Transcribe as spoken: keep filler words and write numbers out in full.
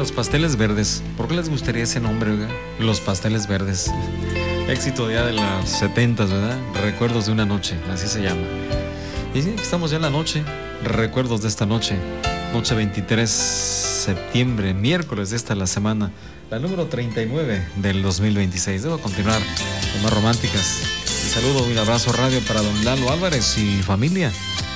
Los Pasteles Verdes. ¿Por qué les gustaría ese nombre, oiga? Los Pasteles Verdes. Éxito ya de los setentas, ¿verdad? Recuerdos de una noche, así se llama. Y sí, estamos ya en la noche. Recuerdos de esta noche. Noche veintitrés de septiembre, miércoles de esta la semana. La número treinta y nueve del dos mil veintiséis. Debo continuar con más románticas. Un saludo y un abrazo radio para don Lalo Álvarez y familia.